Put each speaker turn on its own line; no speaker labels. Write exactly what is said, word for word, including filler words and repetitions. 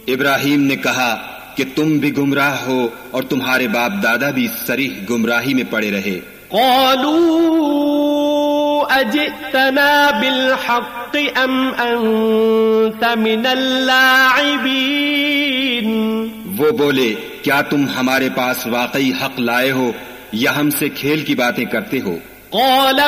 इब्राहीम ने कहा कि तुम भी गुमराह हो और तुम्हारे बाप दादा भी सरीह गुमराही में पड़े रहे।
क़ालू अजितना बिलहक़्क़ि अम अंत मिनल लाइबीन।
वो बोले, क्या तुम हमारे पास वाकई हक लाए हो या हमसे खेल की बातें करते हो?
क़ाल